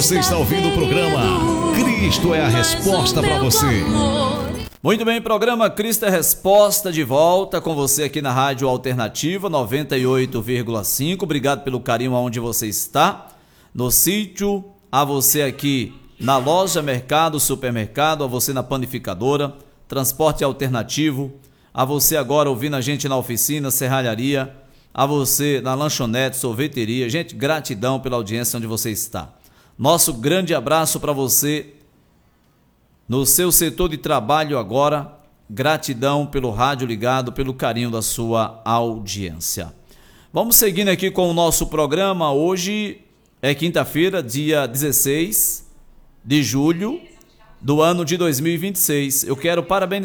Você está ouvindo o programa Cristo é a Resposta para você. Muito bem, programa Cristo é a Resposta de volta com você aqui na Rádio Alternativa 98,5. Obrigado pelo carinho aonde você está, no sítio, a você aqui na loja, mercado, supermercado, a você na panificadora, transporte alternativo, a você agora ouvindo a gente na oficina, serralharia, a você na lanchonete, sorveteria. Gente, gratidão pela audiência onde você está. Nosso grande abraço para você no seu setor de trabalho agora. Gratidão pelo rádio ligado, pelo carinho da sua audiência. Vamos seguindo aqui com o nosso programa. Hoje é quinta-feira, dia 16 de julho do ano de 2026. Eu quero parabenizar